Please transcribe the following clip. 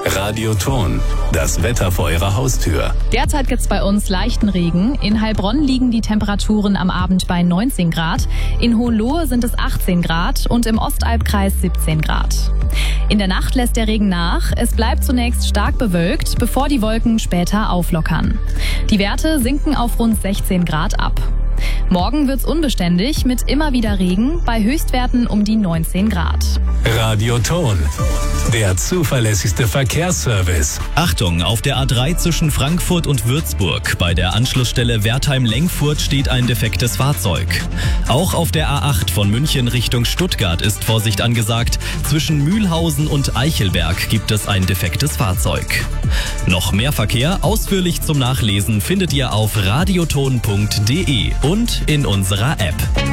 Radioton, das Wetter vor Ihrer Haustür. Derzeit gibt's bei uns leichten Regen. In Heilbronn liegen die Temperaturen am Abend bei 19 Grad. In Hohenlohe sind es 18 Grad und im Ostalbkreis 17 Grad. In der Nacht lässt der Regen nach. Es bleibt zunächst stark bewölkt, bevor die Wolken später auflockern. Die Werte sinken auf rund 16 Grad ab. Morgen wird's unbeständig mit immer wieder Regen, bei Höchstwerten um die 19 Grad. Radioton, der zuverlässigste Verkehrsservice. Achtung, auf der A3 zwischen Frankfurt und Würzburg. Bei der Anschlussstelle Wertheim-Lengfurt steht ein defektes Fahrzeug. Auch auf der A8 von München Richtung Stuttgart ist Vorsicht angesagt. Zwischen Mühlhausen und Eichelberg gibt es ein defektes Fahrzeug. Noch mehr Verkehr, ausführlich zum Nachlesen, findet ihr auf radioton.de und in unserer App.